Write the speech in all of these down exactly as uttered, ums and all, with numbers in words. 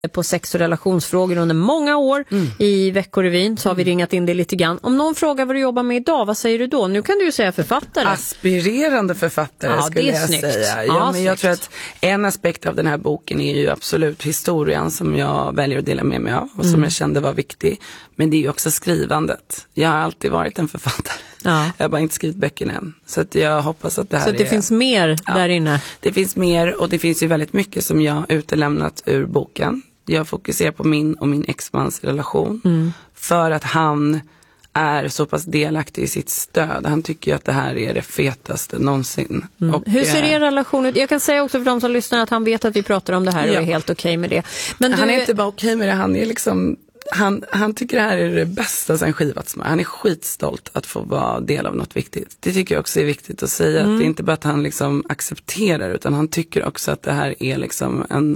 på sex- och relationsfrågor under många år. Mm. I Veckorevyn så har vi ringat in det lite grann. Om någon frågar vad du jobbar med idag, vad säger du då? Nu kan du ju säga författare. Aspirerande författare, ja, skulle jag snyggt. säga. Ja, ja, men jag tror att en aspekt av den här boken är ju absolut historien som jag väljer att dela med mig av och som mm. jag kände var viktig. Men det är ju också skrivandet. Jag har alltid varit en författare. Ja. Jag har bara inte skrivit böckerna än. Så att jag hoppas att det här Så att det är... finns mer ja, där inne? Det finns mer, och det finns ju väldigt mycket som jag har utelämnat ur boken. Jag fokuserar på min och min exmans relation. Mm. För att han är så pass delaktig i sitt stöd. Han tycker ju att det här är det fetaste någonsin. Mm. Och, hur ser er relation ut? Jag kan säga också för de som lyssnar att han vet att vi pratar om det här ja. och är helt okej okay med det. Men han du... är inte bara okej okay med det, han är liksom... Han, han tycker det här är det bästa sen skivats med. Han är skitstolt att få vara del av något viktigt. Det tycker jag också är viktigt att säga. Mm. Att det är inte bara att han liksom accepterar, utan han tycker också att det här är liksom en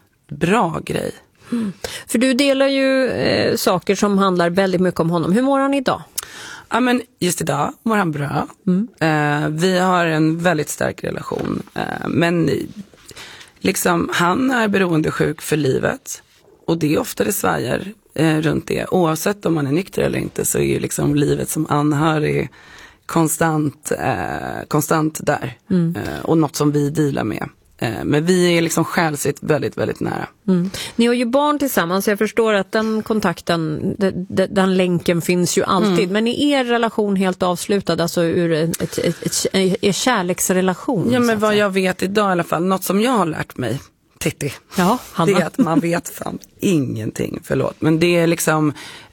bra grej. Mm. För du delar ju eh, saker som handlar väldigt mycket om honom. Hur mår han idag? Ja, men just idag mår han bra. Mm. Eh, vi har en väldigt stark relation. Eh, men liksom, han är beroendesjuk för livet. Och det är ofta det svajar eh, runt det. Oavsett om man är nykter eller inte, så är ju liksom livet som anhörig konstant, eh, konstant där. Mm. Eh, och något som vi dealar med. Eh, men vi är liksom själsligt väldigt, väldigt nära. Mm. Ni har ju barn tillsammans, så jag förstår att den kontakten, den, den länken finns ju alltid. Mm. Men är er relation helt avslutad, alltså ur ett, ett, ett, ett, ett kärleksrelation? Ja, men vad jag vet idag i alla fall, något som jag har lärt mig, Titti. Ja, det är att man vet fan ingenting, förlåt. Men det är liksom,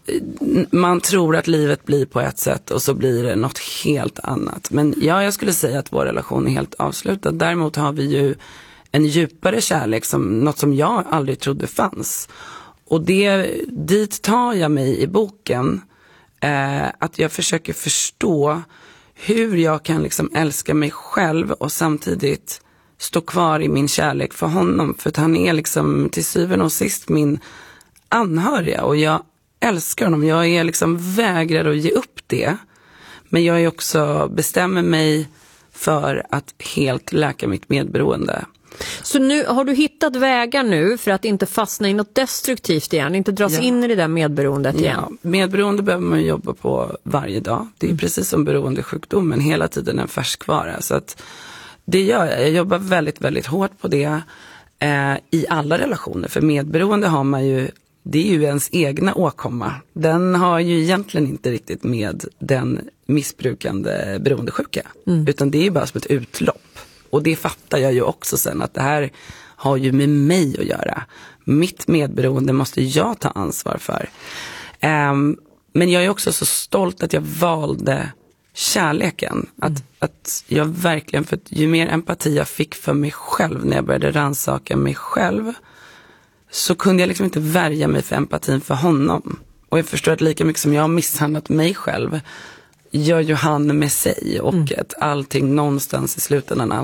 man tror att livet blir på ett sätt och så blir det något helt annat. Men ja, jag skulle säga att vår relation är helt avslutad. Däremot har vi ju en djupare kärlek, som något som jag aldrig trodde fanns. Och det, dit tar jag mig i boken. Eh, att jag försöker förstå hur jag kan liksom älska mig själv och samtidigt stå kvar i min kärlek för honom. För att han är liksom till syvende och sist min anhöriga. Och jag älskar honom. Jag är liksom vägrar att ge upp det. Men jag är också bestämmer mig för att helt läka mitt medberoende. Så nu har du hittat vägar nu för att inte fastna i något destruktivt igen, inte dras ja. in i det där medberoendet igen? Ja, medberoende behöver man jobba på varje dag. Det är mm. precis som beroendesjukdomen, hela tiden en färskvara. Så att det gör jag. Jag jobbar väldigt, väldigt hårt på det eh, i alla relationer. För medberoende har man ju, det är ju ens egna åkomma. Den har ju egentligen inte riktigt med den missbrukande beroendesjuka. Mm. Utan det är ju bara som ett utlopp. Och det fattar jag ju också sen, att det här har ju med mig att göra. Mitt medberoende måste jag ta ansvar för. Um, men jag är också så stolt att jag valde kärleken. Att, mm. att jag verkligen, för att ju mer empati jag fick för mig själv när jag började rannsaka mig själv, så kunde jag liksom inte värja mig för empatin för honom. Och jag förstår att lika mycket som jag har misshandlat mig själv, gör ju han med sig. Och mm. att allting någonstans i slutändan